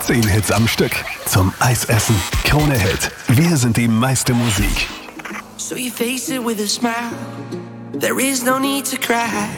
10 Hits am Stück. Zum Eisessen. Krone Hit. Wir sind die meiste Musik. So you face it with a smile. There is no need to cry.